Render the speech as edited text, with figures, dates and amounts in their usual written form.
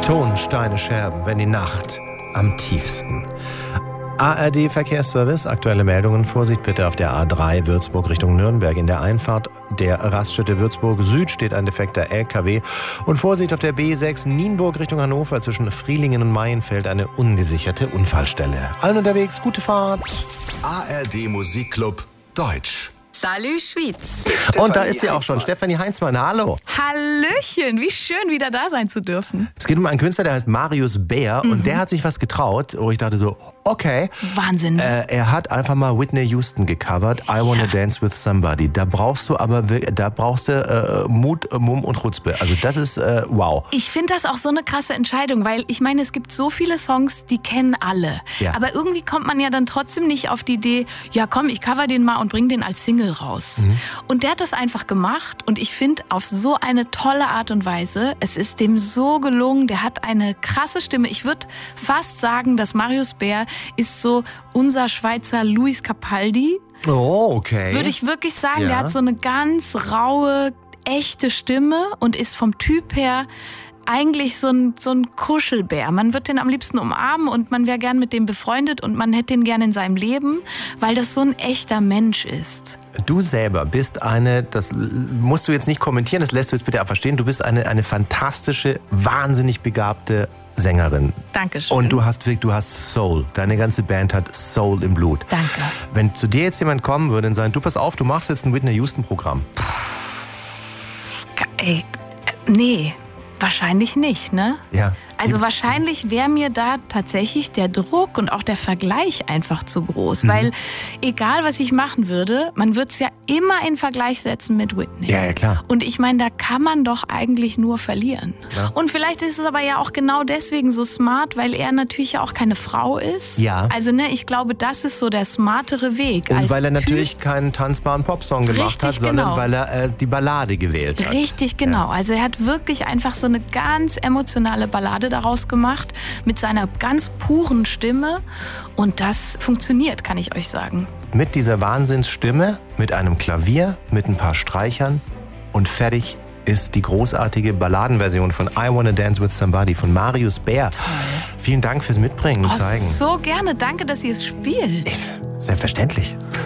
Tonsteine Scherben, wenn die Nacht am tiefsten. ARD Verkehrsservice, aktuelle Meldungen. Vorsicht bitte auf der A3 Würzburg Richtung Nürnberg. In der Einfahrt der Raststätte Würzburg Süd steht ein defekter LKW. Und Vorsicht auf der B6 Nienburg Richtung Hannover zwischen Frielingen und Maienfeld eine ungesicherte Unfallstelle. Allen unterwegs, gute Fahrt. ARD Musikclub Deutsch. Salü Schwyz. Und da ist sie auch schon, Stefanie Heinzmann. Hallo. Hallöchen, wie schön, wieder da sein zu dürfen. Es geht um einen Künstler, der heißt Marius Bär und der hat sich was getraut, wo ich dachte so, okay. Wahnsinn. Er hat einfach mal Whitney Houston gecovert, I Wanna Dance With Somebody. Da brauchst du Mut, Mumm und Chutzpe. Also das ist wow. Ich finde das auch so eine krasse Entscheidung, weil ich meine, es gibt so viele Songs, die kennen alle. Ja. Aber irgendwie kommt man ja dann trotzdem nicht auf die Idee, ja komm, ich cover den mal und bring den als Single raus. Und der hat das einfach gemacht und ich finde auf so eine tolle Art und Weise, es ist dem so gelungen, der hat eine krasse Stimme. Ich würde fast sagen, dass Marius Bär ist so unser Schweizer Luis Capaldi. Oh, okay. Würde ich wirklich sagen, Ja. der hat so eine ganz raue, echte Stimme und ist vom Typ her eigentlich so ein Kuschelbär. Man wird den am liebsten umarmen und man wäre gern mit dem befreundet und man hätte ihn gern in seinem Leben, weil das so ein echter Mensch ist. Du selber bist das musst du jetzt nicht kommentieren, das lässt du jetzt bitte auch verstehen, du bist eine fantastische, wahnsinnig begabte Sängerin. Dankeschön. Und du hast Soul. Deine ganze Band hat Soul im Blut. Danke. Wenn zu dir jetzt jemand kommen würde und sagen, du pass auf, du machst jetzt ein Whitney Houston Programm. Nee, wahrscheinlich nicht, ne? Ja. Also wahrscheinlich wäre mir da tatsächlich der Druck und auch der Vergleich einfach zu groß. Weil egal, was ich machen würde, man würde es ja immer in Vergleich setzen mit Whitney. Ja, klar. Und ich meine, da kann man doch eigentlich nur verlieren. Ja. Und vielleicht ist es aber ja auch genau deswegen so smart, weil er natürlich ja auch keine Frau ist. Ja. Also ne, ich glaube, das ist so der smartere Weg. Und als weil er Typ. natürlich keinen tanzbaren Popsong gemacht hat, Richtig, sondern genau. weil er die Ballade gewählt hat. Richtig, genau. Also er hat wirklich einfach so eine ganz emotionale Ballade daraus gemacht mit seiner ganz puren Stimme und das funktioniert, kann ich euch sagen. Mit dieser Wahnsinnsstimme, mit einem Klavier, mit ein paar Streichern und fertig ist die großartige Balladenversion von I Wanna Dance With Somebody von Marius Bär. Toll. Vielen Dank fürs Mitbringen und Zeigen. So gerne. Danke, dass ihr es spielt. Selbstverständlich.